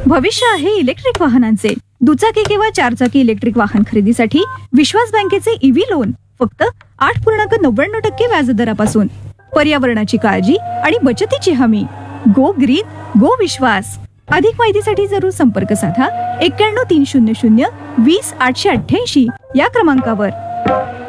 भविष्य आहे इलेक्ट्रिक वाहनांचे. दुचाकी किंवा चारचाकी इलेक्ट्रिक वाहन खरेदीसाठी विश्वास बँकेचे ईव्ही लोन फक्त 8.99% व्याजदरापासून. पर्यावरणाची काळजी आणि बचतीची हमी. गो ग्रीन गो विश्वास. अधिक माहितीसाठी जरूर संपर्क साधा 91 300 20 888 या क्रमांकावर.